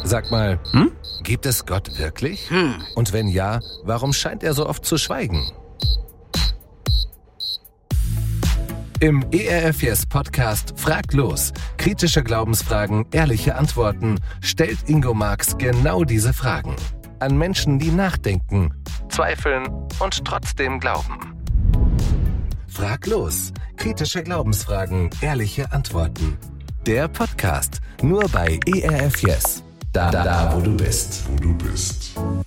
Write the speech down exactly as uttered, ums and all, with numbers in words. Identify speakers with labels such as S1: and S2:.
S1: Sag mal,
S2: Hm?
S1: gibt es Gott wirklich?
S2: Hm.
S1: Und wenn ja, warum scheint er so oft zu schweigen? Im E R F Yes Podcast Frag los. Kritische Glaubensfragen, ehrliche Antworten stellt Ingo Marx genau diese Fragen. An Menschen, die nachdenken, zweifeln und trotzdem glauben. Frag los. Kritische Glaubensfragen, ehrliche Antworten. Der Podcast. Nur bei E R F Yes. Da, da, wo du bist.
S3: Wo du bist.